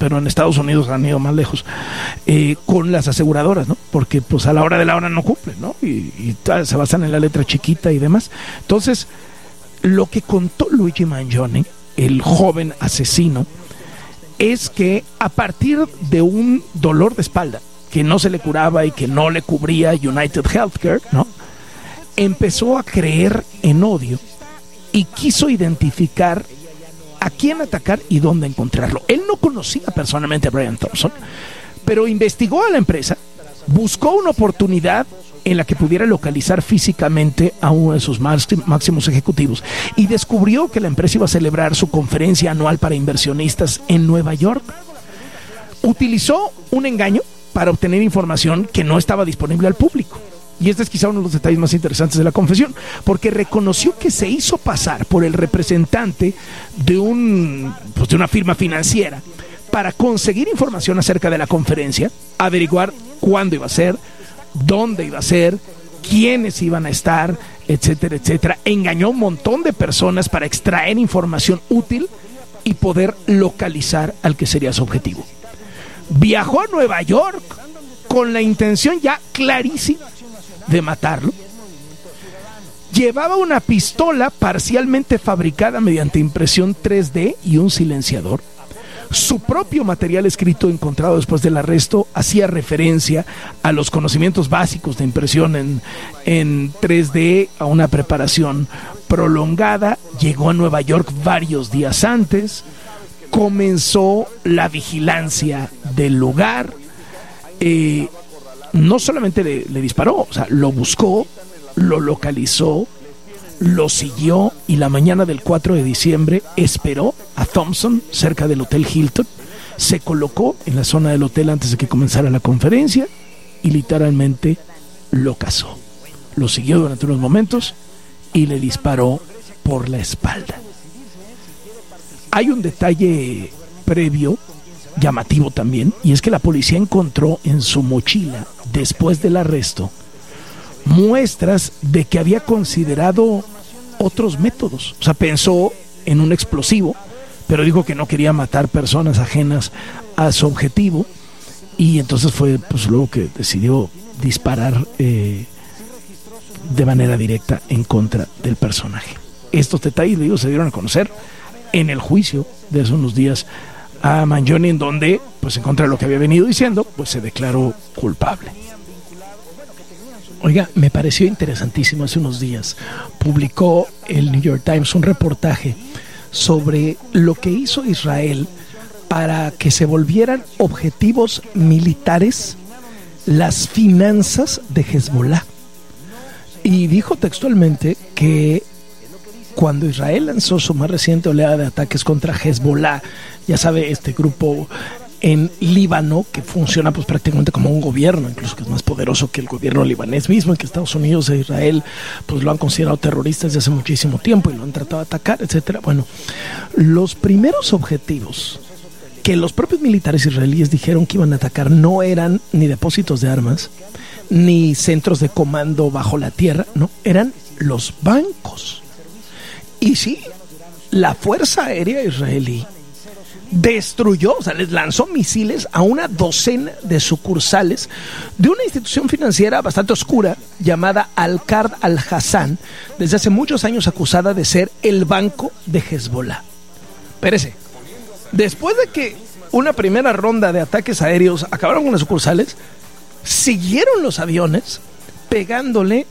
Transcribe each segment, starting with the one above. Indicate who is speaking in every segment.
Speaker 1: pero en Estados Unidos han ido más lejos, con las aseguradoras, ¿no? Porque pues a la hora de la hora no cumplen, ¿no? Y se basan en la letra chiquita y demás. Entonces, lo que contó Luigi Mangione, el joven asesino, es que a partir de un dolor de espalda que no se le curaba y que no le cubría United Healthcare, ¿no?, empezó a creer en odio y quiso identificar a quién atacar y dónde encontrarlo. Él no conocía personalmente a Brian Thompson, pero investigó a la empresa, buscó una oportunidad en la que pudiera localizar físicamente a uno de sus máximos ejecutivos y descubrió que la empresa iba a celebrar su conferencia anual para inversionistas en Nueva York. Utilizó un engaño para obtener información que no estaba disponible al público. Y este es quizá uno de los detalles más interesantes de la confesión, porque reconoció que se hizo pasar por el representante de una firma financiera para conseguir información acerca de la conferencia, averiguar cuándo iba a ser, dónde iba a ser, quiénes iban a estar, etcétera, etcétera. Engañó a un montón de personas para extraer información útil y poder localizar al que sería su objetivo. Viajó a Nueva York con la intención ya clarísima de matarlo. Llevaba una pistola parcialmente fabricada mediante impresión 3D y un silenciador. Su propio material escrito encontrado después del arresto hacía referencia a los conocimientos básicos de impresión en 3D, a una preparación prolongada. Llegó a Nueva York varios días antes, comenzó la vigilancia del lugar. No solamente le disparó, o sea, lo buscó, lo localizó, lo siguió y la mañana del 4 de diciembre esperó a Thompson cerca del Hotel Hilton, se colocó en la zona del hotel antes de que comenzara la conferencia y literalmente lo cazó. Lo siguió durante unos momentos y le disparó por la espalda. Hay un detalle previo llamativo también, y es que la policía encontró en su mochila, después del arresto, muestras de que había considerado otros métodos. O sea, pensó en un explosivo, pero dijo que no quería matar personas ajenas a su objetivo, y entonces fue pues luego que decidió disparar de manera directa en contra del personaje. Estos detalles, digo, se dieron a conocer en el juicio de hace unos días a Mangione, en donde, pues en contra de lo que había venido diciendo, pues se declaró culpable. Oiga, me pareció interesantísimo. Hace unos días publicó el New York Times un reportaje sobre lo que hizo Israel para que se volvieran objetivos militares las finanzas de Hezbollah. Y dijo textualmente que cuando Israel lanzó su más reciente oleada de ataques contra Hezbollah, ya sabe, este grupo en Líbano que funciona pues prácticamente como un gobierno, incluso que es más poderoso que el gobierno libanés mismo, y que Estados Unidos e Israel pues lo han considerado terroristas desde hace muchísimo tiempo y lo han tratado de atacar, etcétera. Bueno, los primeros objetivos que los propios militares israelíes dijeron que iban a atacar no eran ni depósitos de armas, ni centros de comando bajo la tierra, no, eran los bancos. Y sí, la Fuerza Aérea israelí destruyó, o sea, les lanzó misiles a una docena de sucursales de una institución financiera bastante oscura llamada Al-Qard Al-Hassan, desde hace muchos años acusada de ser el banco de Hezbollah. Espérese, después de que una primera ronda de ataques aéreos acabaron con las sucursales, siguieron los aviones pegándole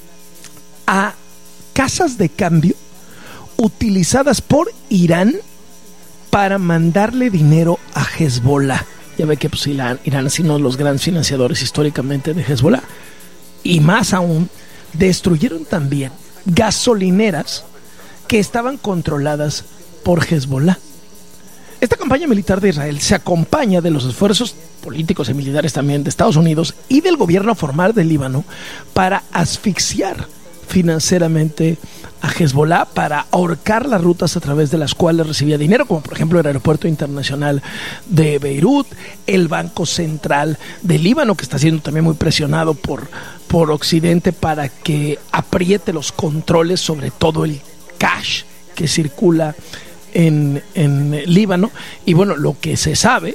Speaker 1: a casas de cambio utilizadas por Irán para mandarle dinero a Hezbollah. Ya ve que pues, Irán ha sido los grandes financiadores históricamente de Hezbollah. Y más aún, destruyeron también gasolineras que estaban controladas por Hezbollah. Esta campaña militar de Israel se acompaña de los esfuerzos políticos y militares también de Estados Unidos y del gobierno formal de Líbano para asfixiar financieramente a Hezbollah, para ahorcar las rutas a través de las cuales recibía dinero, como por ejemplo el aeropuerto internacional de Beirut, el Banco Central de Líbano, que está siendo también muy presionado por Occidente para que apriete los controles sobre todo el cash que circula en Líbano. Y bueno, lo que se sabe